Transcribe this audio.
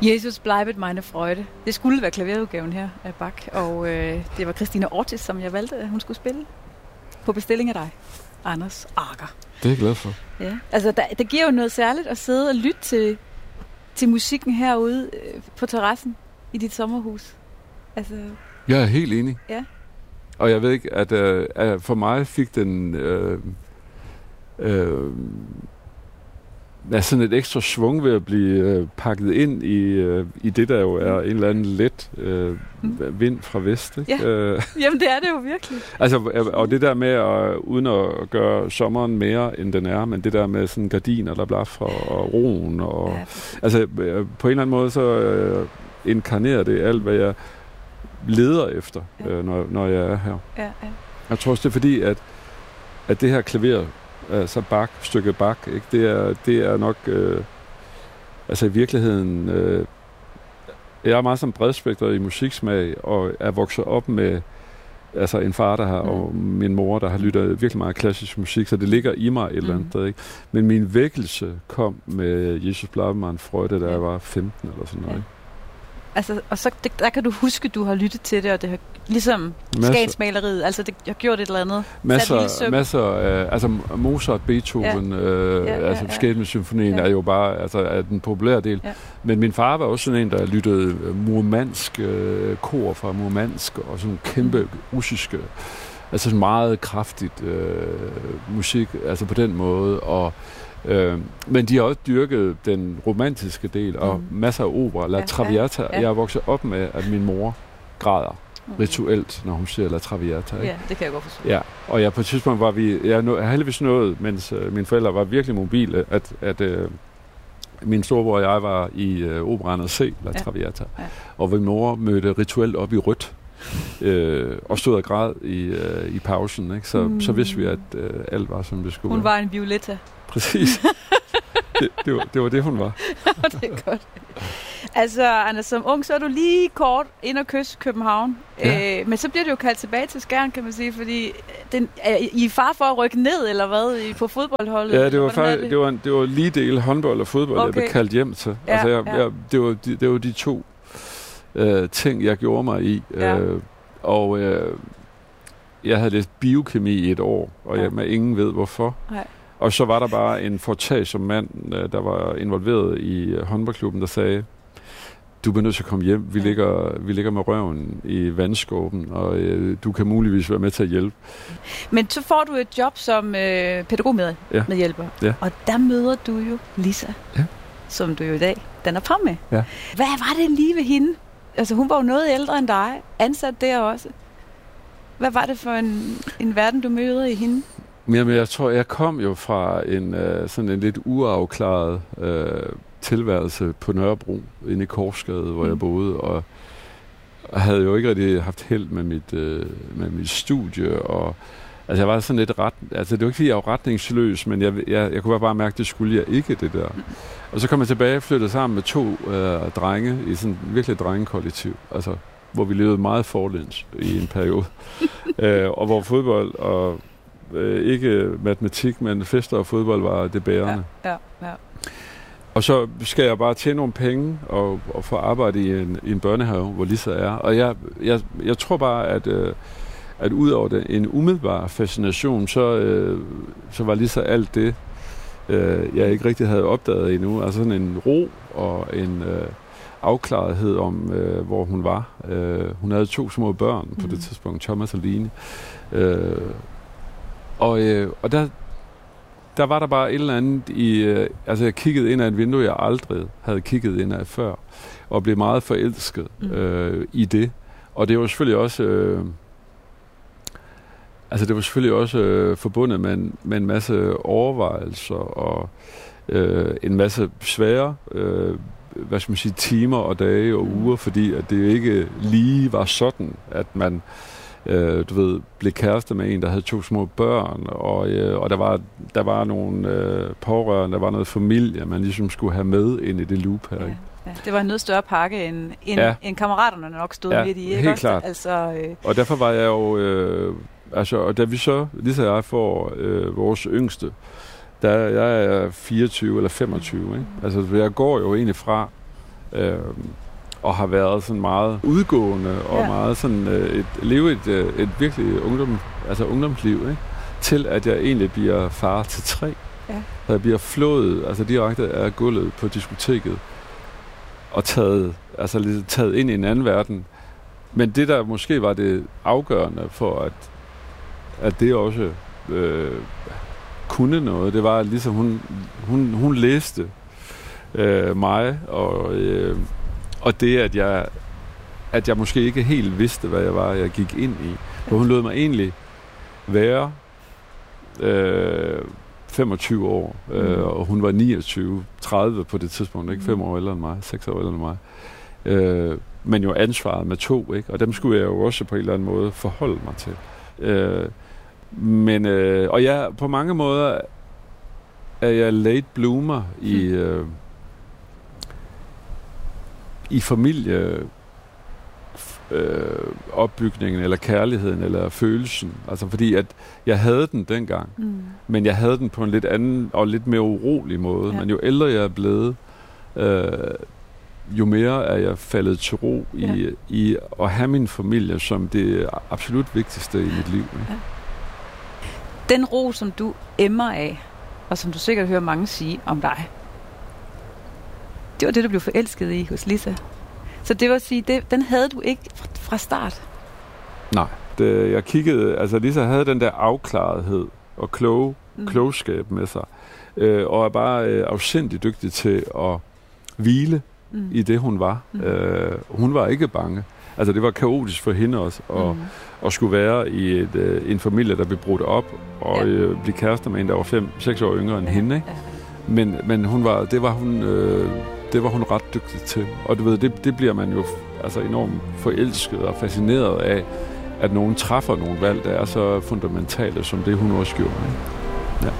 Jesus bleibt meine Freude. Det skulle være klaverudgaven her af Bach, og det var Christina Ortiz, som jeg valgte, at hun skulle spille på bestilling af dig, Anders Agger. Det er jeg glad for. Ja, altså der giver jo noget særligt at sidde og lytte til musikken herude på terrassen i dit sommerhus. Altså. Jeg er helt enig. Ja. Og jeg ved ikke, at for mig fik den sådan et ekstra svung ved at blive pakket ind i det, der jo er en eller anden let vind fra vest. Ikke? Ja. Jamen, det er det jo virkelig. Altså, og det der med, uden at gøre sommeren mere, end den er, men det der med sådan gardiner, der blaffer, og roen, og altså, på en eller anden måde, så inkarnerer det alt, hvad jeg leder efter, når jeg er her. Ja. Jeg tror også, det er fordi, at det her klaver, altså stykket Bach, ikke? Det er nok, altså i virkeligheden, jeg er meget som bredspektret i musiksmag, og er vokset op med altså en far, der har, og min mor, der har lyttet virkelig meget klassisk musik, så det ligger i mig et eller andet sted, ikke? Men min vækkelse kom med Jesus bleibt meine Freude, da jeg var 15 eller sådan noget. Altså, og så der kan du huske, du har lyttet til det, og det har ligesom Skagensmaleriet, altså det har gjort et eller andet. Masser af, altså Mozart, Beethoven, altså Skæbnesymfonien er jo bare altså den populære del. Ja. Men min far var også sådan en, der lyttede murmansk kor fra Murmansk, og sådan kæmpe russiske, altså sådan meget kraftigt musik, altså på den måde, og men de har også dyrket den romantiske del og masser af opera. La Traviata. Jeg er vokset op med, at min mor græder rituelt, når hun siger La Traviata. Ikke? Ja, det kan jeg godt forstå. Ja, og jeg på et tidspunkt var jeg heldigvis nået, mens mine forældre var virkelig mobile, at min storebror og jeg var i operaen og se La Traviata. Ja. Og min mor mødte rituelt op i rødt. Og stod og græd i pausen, ikke? Så vidste vi, at alt var, som det skulle være. Hun var en Violetta. Præcis. det var det, hun var. Det er godt. Altså, Anders, som ung, så er du lige kort ind og kysse København. Ja. Men så bliver det jo kaldt tilbage til Skjern, kan man sige, fordi er I far for at rykke ned, eller hvad, på fodboldholdet? Ja, det var faktisk, det var lige del håndbold og fodbold, jeg blev kaldt hjem til. Ja, altså, det var de to ting, jeg gjorde mig i. Ja. Og jeg havde læst biokemi i et år, og men ingen ved hvorfor. Nej. Og så var der bare en foretagsom mand, der var involveret i håndboldklubben, der sagde, du bliver nødt til at komme hjem. Vi ligger med røven i vandskåben, og du kan muligvis være med til at hjælpe. Men så får du et job som pædagogmedhjælper, og der møder du jo Lisa, som du jo i dag danner par med. Ja. Hvad var det lige ved hende? Altså, hun var jo noget ældre end dig, ansat der også. Hvad var det for en verden, du mødte i hende? Jamen, jeg tror, jeg kom jo fra sådan en lidt uafklaret tilværelse på Nørrebro, inde i Korsgade, hvor jeg boede, og havde jo ikke rigtig haft held med mit studie, og altså jeg var sådan lidt altså det var ikke fordi jeg var retningsløs, men jeg kunne bare mærke, det skulle jeg ikke, det der. Og så kom jeg tilbage og flyttede sammen med 2 drenge i sådan virkelig drengekollektiv, altså hvor vi levede meget forlæns i en periode, og hvor fodbold og ikke matematik, men fester og fodbold var det bærende. Ja. Og så skal jeg bare tjene nogle penge og få arbejde i en børnehave, hvor Lisa er. Og jeg tror bare, at ud over en umiddelbar fascination, så var Lisa alt det, jeg ikke rigtig havde opdaget endnu. Altså sådan en ro og en afklarethed om, hvor hun var. Hun havde 2 små børn på det tidspunkt, Thomas og Line. Og der var der bare et eller andet altså jeg kiggede ind ad et vindue, jeg aldrig havde kigget ind ad før, og blev meget forelsket i det. Og det var selvfølgelig også forbundet med en masse overvejelser og en masse svære timer og dage og uger, fordi at det ikke lige var sådan, at man blev kæreste med en, der havde 2 små børn, og der var nogle pårørende, der var noget familie, man ligesom skulle have med ind i det loop her. Ikke? Ja. Det var en noget større pakke, end kammeraterne nok stod midt i. Ikke? Helt klart. Og derfor var jeg jo, og da vi så, lige jeg får vores yngste, jeg er 24 eller 25, ikke? Altså jeg går jo egentlig fra og har været sådan meget udgående og meget sådan leve et virkelig ungdomsliv, ikke? Til at jeg egentlig bliver far til 3. Ja. Så jeg bliver flået direkte af gulvet på diskoteket og taget ind i en anden verden. Men det, der måske var det afgørende for, at det også kunne noget, det var, at ligesom hun læste mig, og det, at jeg måske ikke helt vidste, hvad jeg gik ind i. For hun lod mig egentlig være 25 år, og hun var 30 på det tidspunkt, ikke? 5 år ældre end mig, 6 år ældre end mig. Men jo ansvaret med 2, ikke? Og dem skulle jeg jo også på en eller anden måde forholde mig til. Og jeg, på mange måder er jeg late bloomer i familieopbygningen, eller kærligheden, eller følelsen. Altså fordi, at jeg havde den dengang, men jeg havde den på en lidt anden og lidt mere urolig måde. Ja. Men jo ældre jeg er blevet, jo mere er jeg faldet til ro i at have min familie som det absolut vigtigste i mit liv. Ja. Den ro, som du emmer af, og som du sikkert hører mange sige om dig, det var det, du blev forelsket i hos Lisa. Så det vil sige, den havde du ikke fra start? Nej. Jeg kiggede, Lisa havde den der afklarethed og klogskab med sig, og er bare afsindig dygtig til at hvile i det, hun var. Hun var ikke bange. Altså, det var kaotisk for hende også, at skulle være i en familie, der blev brudt op, og blive kærester med en, der var 5-6 år yngre end hende, ikke? Men det var hun ret dygtig til. Og du ved, det bliver man jo enormt forelsket og fascineret af, at nogen træffer nogle valg, der er så fundamentale, som det hun også gjorde. Ikke?